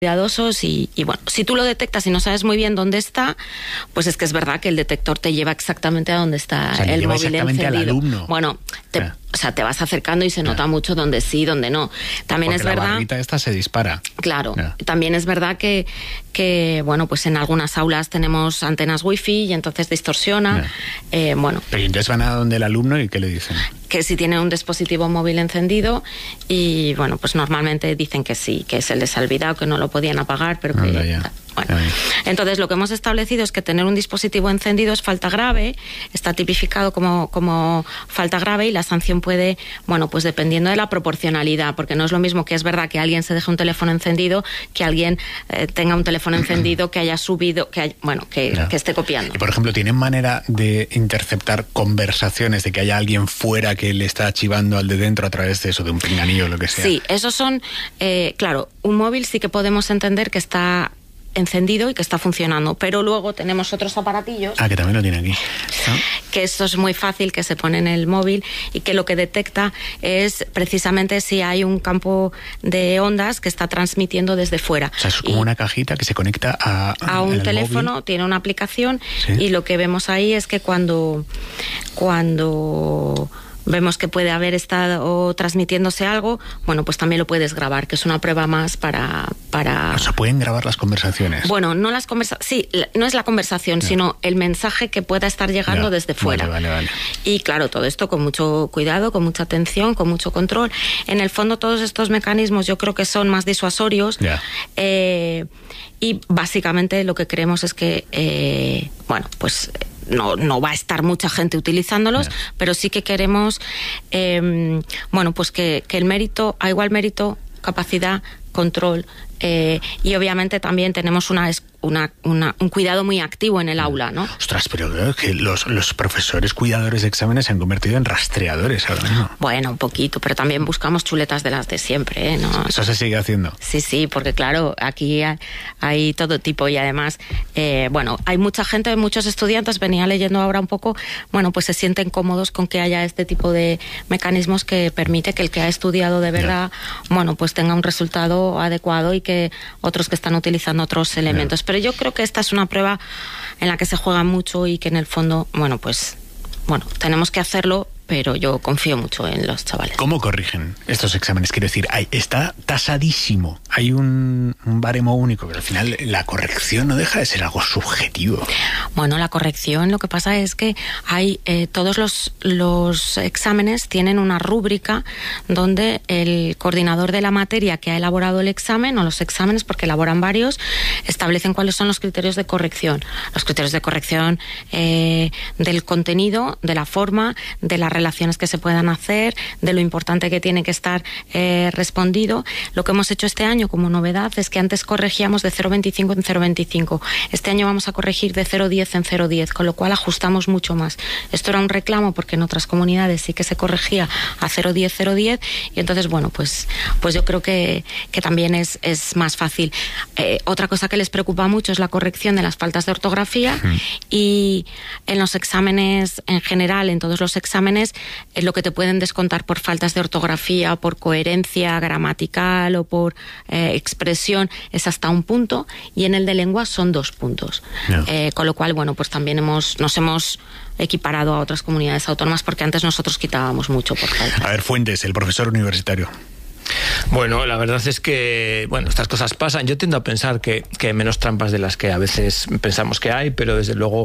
cuidadosos y bueno, si tú lo detectas y no sabes muy bien dónde está, pues es que es verdad que el detector te lleva exactamente a dónde está el móvil encendido. Al alumno. Bueno, te vas acercando y se nota mucho dónde sí, dónde no. También porque es verdad. La barrita esta se dispara. Claro. También es verdad que bueno, pues en algunas aulas tenemos antenas wifi y entonces distorsiona. Bueno. Pero entonces van a donde el alumno y ¿qué le dicen? Que si tiene un dispositivo móvil encendido y bueno, pues normalmente dicen que sí, que se les ha olvidado, que no lo podían apagar, pero que... Bueno, entonces lo que hemos establecido es que tener un dispositivo encendido es falta grave, está tipificado como falta grave y la sanción puede, bueno, pues dependiendo de la proporcionalidad, porque no es lo mismo que es verdad que alguien se deje un teléfono encendido que alguien tenga un teléfono encendido que haya subido, que esté copiando. Y por ejemplo, ¿tienen manera de interceptar conversaciones, de que haya alguien fuera que le está chivando al de dentro a través de eso, de un pinganillo o lo que sea? Sí, esos son, claro, un móvil sí que podemos entender que está encendido y que está funcionando, pero luego tenemos otros aparatillos que también lo tiene aquí, ¿no? Que esto es muy fácil, que se pone en el móvil y que lo que detecta es precisamente si hay un campo de ondas que está transmitiendo desde fuera. O sea, es como una cajita que se conecta a un teléfono, móvil. Tiene una aplicación, ¿sí? Y lo que vemos ahí es que cuando vemos que puede haber estado transmitiéndose algo, bueno, pues también lo puedes grabar, que es una prueba más para... O sea, ¿pueden grabar las conversaciones? Bueno, no las conversaciones, sí, no es la conversación, sino el mensaje que pueda estar llegando desde fuera. Vale. Y claro, todo esto con mucho cuidado, con mucha atención, con mucho control. En el fondo, todos estos mecanismos yo creo que son más disuasorios. Y básicamente lo que creemos es que, bueno, pues... No va a estar mucha gente utilizándolos, pero sí que queremos, bueno, pues que el mérito, a igual mérito, capacidad, control, y obviamente también tenemos un cuidado muy activo en el aula, ¿no? Ostras, pero creo que los profesores cuidadores de exámenes se han convertido en rastreadores ahora mismo. Bueno, un poquito, pero también buscamos chuletas de las de siempre, ¿no? ¿Eso se sigue haciendo? Sí, porque claro, aquí hay todo tipo y además, bueno, hay mucha gente, muchos estudiantes, venía leyendo ahora un poco, bueno, pues se sienten cómodos con que haya este tipo de mecanismos que permite que el que ha estudiado de verdad, bueno, pues tenga un resultado adecuado y que otros que están utilizando otros elementos. Pero yo creo que esta es una prueba en la que se juega mucho y que en el fondo, bueno, pues, tenemos que hacerlo, pero yo confío mucho en los chavales. ¿Cómo corrigen estos exámenes? Quiero decir, está tasadísimo, hay un baremo único, pero al final la corrección no deja de ser algo subjetivo. Bueno, la corrección, lo que pasa es que hay todos los exámenes tienen una rúbrica donde el coordinador de la materia que ha elaborado el examen, o los exámenes, porque elaboran varios, establecen cuáles son los criterios de corrección. Los criterios de corrección del contenido, de la forma, de la relaciones que se puedan hacer, de lo importante que tiene que estar respondido. Lo que hemos hecho este año como novedad es que antes corregíamos de 0,25 en 0,25. Este año vamos a corregir de 0,10 en 0,10, con lo cual ajustamos mucho más. Esto era un reclamo porque en otras comunidades sí que se corregía a 0,10, 0,10 y entonces, bueno, pues yo creo que también es más fácil. Otra cosa que les preocupa mucho es la corrección de las faltas de ortografía y en los exámenes en general, en todos los exámenes, lo que te pueden descontar por faltas de ortografía, por coherencia gramatical o por expresión es hasta 1 punto y en el de lengua son 2 puntos. Con lo cual, bueno, pues también nos hemos equiparado a otras comunidades autónomas porque antes nosotros quitábamos mucho por faltas. A ver, Fuentes, el profesor universitario. Bueno, la verdad es que, estas cosas pasan. Yo tiendo a pensar que hay menos trampas de las que a veces pensamos que hay, pero desde luego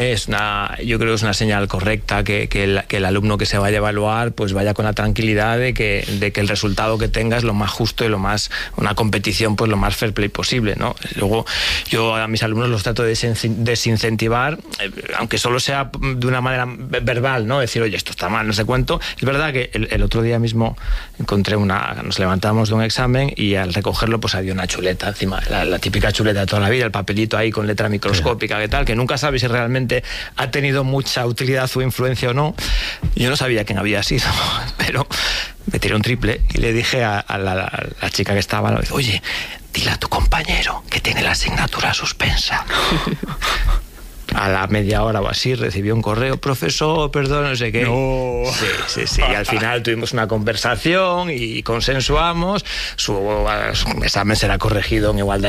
yo creo que es una señal correcta que el alumno que se vaya a evaluar pues vaya con la tranquilidad de que el resultado que tenga es lo más justo y una competición pues lo más fair play posible, ¿no? Luego yo a mis alumnos los trato de desincentivar, aunque solo sea de una manera verbal, ¿no? Decir, oye, esto está mal, no sé cuánto. Es verdad que el otro día mismo encontré nos levantamos de un examen y al recogerlo pues había una chuleta encima, la típica chuleta de toda la vida, el papelito ahí con letra microscópica, que nunca sabes si realmente ha tenido mucha utilidad o influencia o no. Yo no sabía quién había sido, pero me tiré un triple y le dije a la chica que estaba, oye, dile a tu compañero que tiene la asignatura suspensa. a la media hora o así recibió un correo: profesor, perdón, no sé qué. No. Sí. Y al final tuvimos una conversación y consensuamos. Su examen será corregido en igualdad